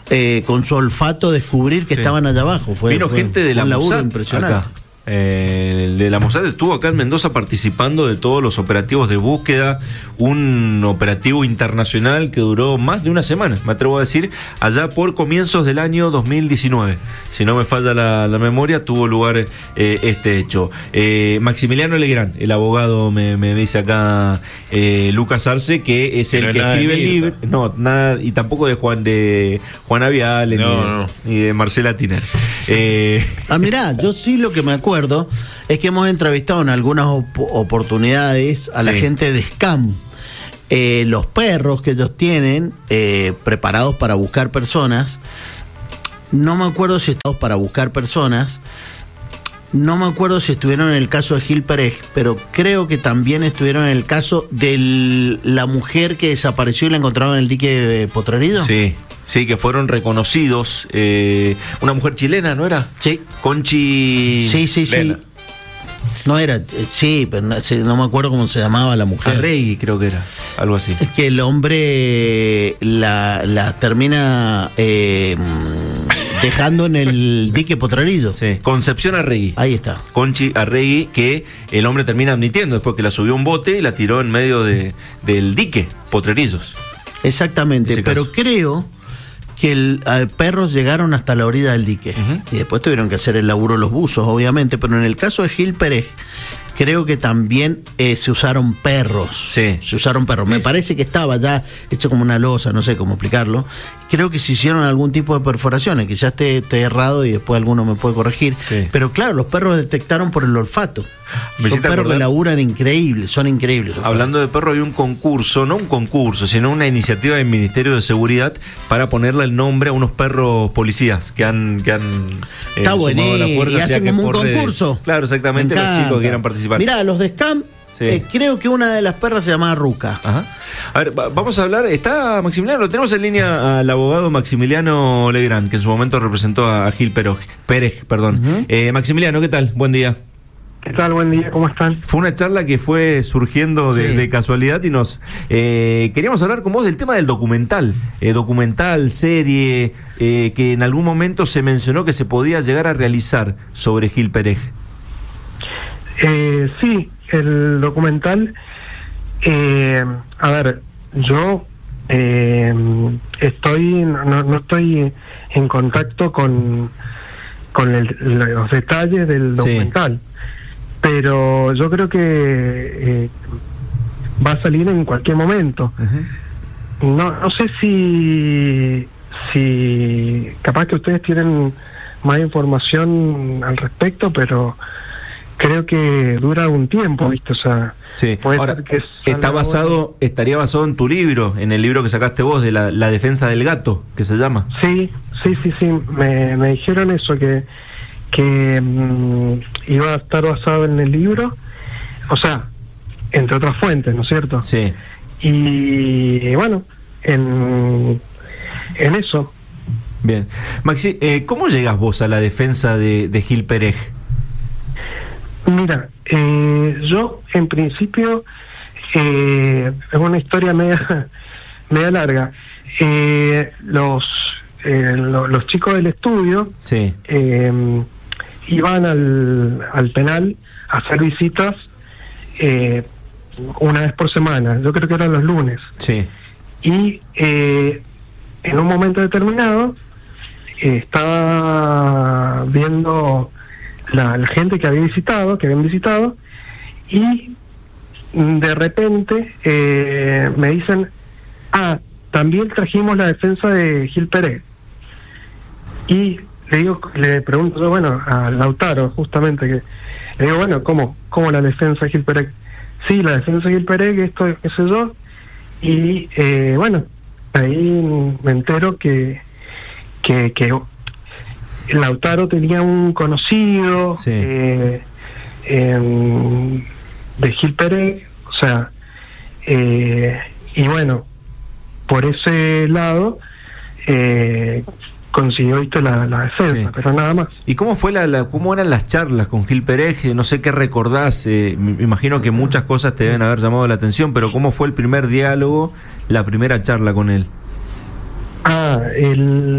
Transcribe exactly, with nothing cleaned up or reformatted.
eh, con su olfato descubrir que sí. estaban allá abajo. Fue, Vino fue gente de la Mossad impresionante. Acá. Eh, el de la Mossad estuvo acá en Mendoza participando de todos los operativos de búsqueda, un operativo internacional que duró más de una semana, me atrevo a decir, allá por comienzos del año dos mil diecinueve. Si no me falla la, la memoria, tuvo lugar eh, este hecho. Eh, Maximiliano Legrand, el abogado, me, me dice acá eh, Lucas Arce, que es el Pero que escribe el libro. No, nada, y tampoco de Juan de Juana Viale, no, ni, no. ni de Marcela Tiner. Eh, ah, mirá, yo sí lo que me acuerdo es que hemos entrevistado en algunas op- oportunidades a sí. la gente de SCAM. Eh, los perros que ellos tienen eh, preparados para buscar personas, no me acuerdo si estados para buscar personas, no me acuerdo si estuvieron en el caso de Gil Pérez, pero creo que también estuvieron en el caso de la mujer que desapareció y la encontraron en el dique Potrerillo. Sí. Sí, que fueron reconocidos. Eh, una mujer chilena, ¿no era? Sí. Conchi... Sí, sí, Lena. sí. No era, sí, pero no, no me acuerdo cómo se llamaba la mujer. Arregui creo que era, algo así. Es que el hombre la, la termina eh, dejando en el dique Potrerillo. Sí, Concepción Arregui. Ahí está. Conchi Arregui, que el hombre termina admitiendo después que la subió a un bote y la tiró en medio de, del dique Potrerillos. Exactamente, pero caso. creo... que el, a perros llegaron hasta la orilla del dique uh-huh. y después tuvieron que hacer el laburo los buzos, obviamente, pero en el caso de Gil Pérez creo que también eh, se usaron perros. Sí. Se usaron perros. Me sí. parece que estaba ya hecho como una losa, no sé cómo explicarlo. Creo que se hicieron algún tipo de perforaciones, quizás esté, esté errado y después alguno me puede corregir. Sí. Pero claro, los perros detectaron por el olfato. Me son perros acordar... que laburan increíbles, son increíbles. Hablando perros. de perros, hay un concurso, no un concurso, sino una iniciativa del Ministerio de Seguridad para ponerle el nombre a unos perros policías que han, que han eh, Está buenísimo, la fuerza, y hacen como un concurso. De... Claro, exactamente, los chicos que quieran participar. Mirá, los de SCAM, sí. eh, creo que una de las perras se llamaba Ruca. Ajá. A ver, vamos a hablar, está Maximiliano, lo tenemos en línea al abogado Maximiliano Legrand, que en su momento representó a Gil Pérez, Pérez perdón. Uh-huh. eh, Maximiliano, ¿qué tal? Buen día. ¿Qué tal? Buen día, ¿cómo están? Fue una charla que fue surgiendo de, sí. de casualidad y nos eh, queríamos hablar con vos del tema del documental, eh, documental, serie, eh, que en algún momento se mencionó que se podía llegar a realizar sobre Gil Pérez. Eh, sí, el documental, eh, a ver, yo eh, estoy, no, no estoy en contacto con, con el, los detalles del documental. Sí. Pero yo creo que eh, va a salir en cualquier momento. Uh-huh. No, no sé si, si capaz que ustedes tienen más información al respecto, pero creo que dura un tiempo, ¿viste? O sea, sí. Ahora, que está basado, estaría basado en tu libro, en el libro que sacaste vos de la, la defensa del gato, que se llama. Sí, sí, sí, sí. Me, me dijeron eso, que que um, iba a estar basado en el libro, o sea, entre otras fuentes, ¿no es cierto? Sí. Y bueno, en, en eso. Bien. Maxi, eh, ¿cómo llegas vos a la defensa de, de Gil Pérez? Mira, eh, yo en principio, eh, es una historia media, media larga. Eh, los, eh, lo, los chicos del estudio, sí. eh, iban al, al penal a hacer visitas eh, una vez por semana, yo creo que eran los lunes. Sí. Y eh, en un momento determinado eh, estaba viendo la, la gente que había visitado, que habían visitado, y de repente eh, me dicen, ah, también trajimos la defensa de Gil Pérez. Y le digo, le pregunto yo, bueno, a Lautaro, justamente, que le digo, bueno, ¿cómo? ¿Cómo la defensa de Gil Pérez? Sí, la defensa de Gil Pérez, que esto, qué sé yo. Y, eh, bueno, ahí me entero que, que, que Lautaro tenía un conocido, sí. eh, eh, de Gil Pérez, o sea, eh, y bueno, por ese lado, eh, consiguió ¿viste? La, la defensa, sí. pero nada más. ¿Y cómo fue la, la cómo eran las charlas con Gil Pérez? No sé qué recordás, eh, me imagino que muchas cosas te deben haber llamado la atención, pero ¿cómo fue el primer diálogo, la primera charla con él? Ah, el